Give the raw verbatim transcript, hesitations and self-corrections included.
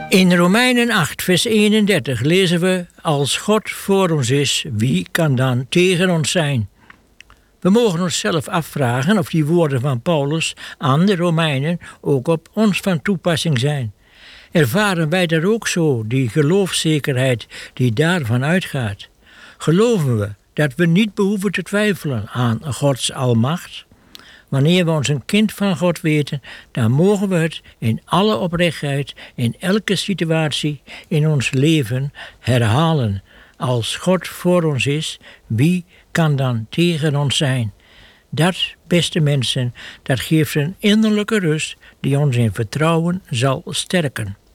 In Romeinen acht, vers eenendertig lezen we: als God voor ons is, wie kan dan tegen ons zijn? We mogen onszelf afvragen of die woorden van Paulus aan de Romeinen ook op ons van toepassing zijn. Ervaren wij dat ook zo, die geloofszekerheid die daarvan uitgaat? Geloven we dat we niet behoeven te twijfelen aan Gods almacht? Wanneer we ons een kind van God weten, dan mogen we het in alle oprechtheid, in elke situatie in ons leven herhalen. Als God voor ons is, wie kan dan tegen ons zijn? Dat, beste mensen, dat geeft een innerlijke rust die ons in vertrouwen zal sterken.